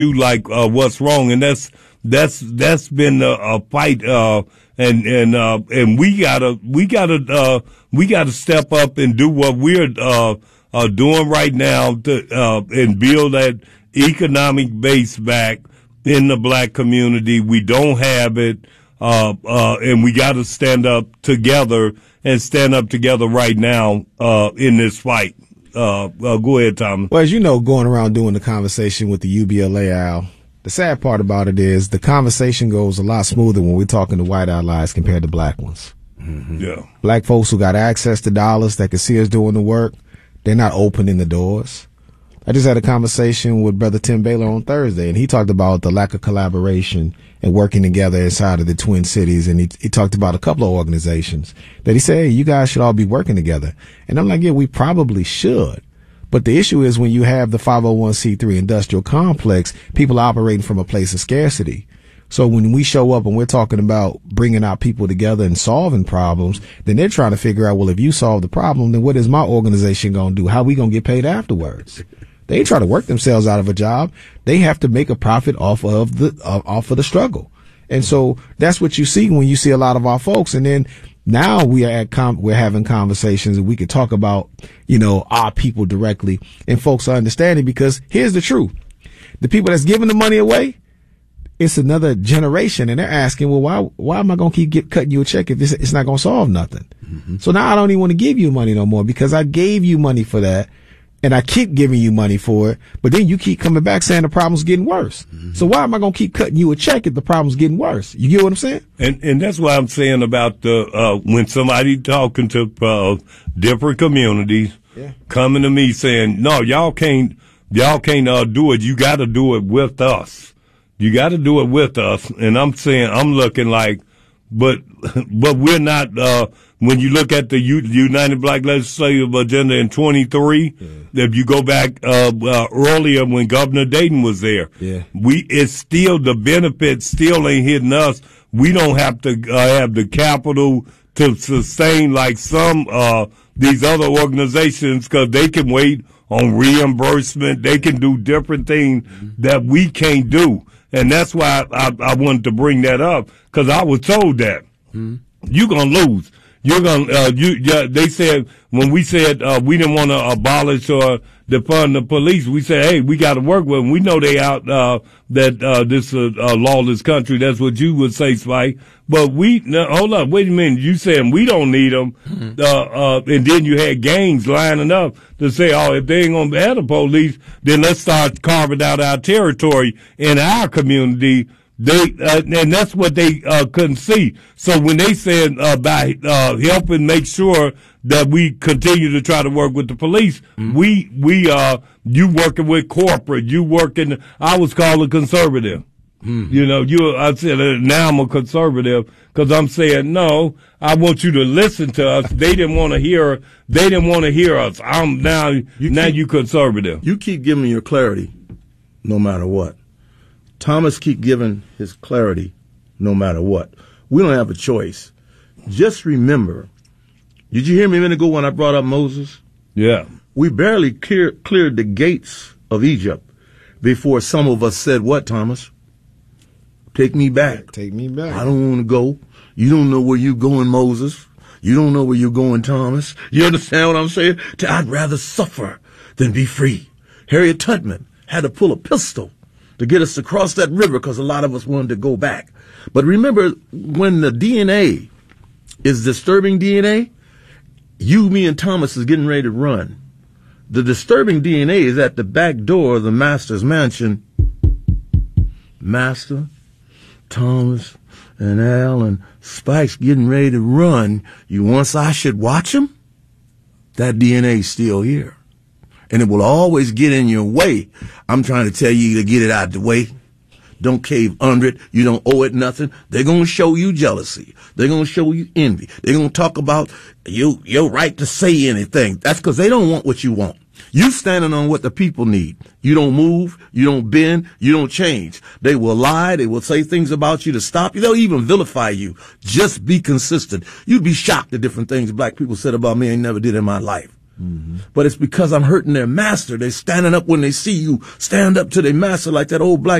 do like what's wrong, and that's been a fight. And we gotta step up and do what we're doing right now to and build that economic base back in the black community. We don't have it, and we got to stand up together right now in this fight. Go ahead, Thomas. Well, as you know, going around doing the conversation with the UBLA, Al, the sad part about it is the conversation goes a lot smoother when we're talking to white allies compared to black ones. Mm-hmm. Yeah. Black folks who got access to dollars that can see us doing the work, they're not opening the doors. I just had a conversation with Brother Tim Baylor on Thursday, and he talked about the lack of collaboration and working together inside of the Twin Cities. And he talked about a couple of organizations that he said, hey, you guys should all be working together. And I'm like, yeah, we probably should. But the issue is when you have the 501c3 industrial complex, people are operating from a place of scarcity. So when we show up and we're talking about bringing our people together and solving problems, then they're trying to figure out, well, if you solve the problem, then what is my organization going to do? How are we going to get paid afterwards? They ain't trying to work themselves out of a job. They have to make a profit off of the struggle. And so that's what you see when you see a lot of our folks. And then now we're having conversations and we can talk about, our people directly, and folks are understanding, because here's the truth. The people that's giving the money away, it's another generation, and they're asking, well, why am I going to keep cutting you a check if it's not going to solve nothing? Mm-hmm. So now I don't even want to give you money no more, because I gave you money for that, and I keep giving you money for it, but then you keep coming back saying the problem's getting worse. Mm-hmm. So why am I going to keep cutting you a check if the problem's getting worse? You get what I'm saying? And that's why I'm saying about when somebody talking to different communities, coming to me saying, no, y'all can't do it. You got to do it with us. You got to do it with us. And I'm saying, I'm looking like, but we're not, when you look at the United Black Legislative Agenda in 23, if you go back, earlier when Governor Dayton was there, it's still, the benefits still ain't hitting us. We don't have to, have the capital to sustain like some, these other organizations, cause they can wait on reimbursement. They can do different things that we can't do. And that's why I wanted to bring that up, because I was told that you're gonna lose. You're gonna. They said when we said we didn't want to abolish or defund the police, we said, hey, we got to work with them. We know they out that this is a lawless country. That's what you would say, Spike. But hold up, wait a minute. You saying we don't need them, and then you had gangs lining up to say, oh, if they ain't gonna have the police, then let's start carving out our territory in our community. And that's what they couldn't see. So when they said by helping make sure that we continue to try to work with the police, you working with corporate, I was called a conservative. I said now I'm a conservative because I'm saying no. I want you to listen to us. They didn't want to hear. They didn't want to hear us. Now you conservative. You keep giving your clarity, no matter what. Thomas keep giving his clarity, no matter what. We don't have a choice. Just remember. Did you hear me a minute ago when I brought up Moses? Yeah. We barely cleared the gates of Egypt before some of us said, what, Thomas? Take me back. Take me back. I don't want to go. You don't know where you're going, Moses. You don't know where you're going, Thomas. You understand what I'm saying? I'd rather suffer than be free. Harriet Tubman had to pull a pistol to get us to cross that river because a lot of us wanted to go back. But remember, when the DNA is disturbing DNA, me and Thomas is getting ready to run. The disturbing DNA is at the back door of the master's mansion. Master, Thomas, and Al, and Spike's getting ready to run. Once I should watch them? That DNA's still here. And it will always get in your way. I'm trying to tell you to get it out of the way. Don't cave under it. You don't owe it nothing. They're going to show you jealousy. They're going to show you envy. They're going to talk about your right to say anything. That's because they don't want what you want. You standing on what the people need. You don't move. You don't bend. You don't change. They will lie. They will say things about you to stop you. They'll even vilify you. Just be consistent. You'd be shocked at different things black people said about me I never did in my life. But it's because I'm hurting their master. They're standing up when they see you stand up to their master like that old black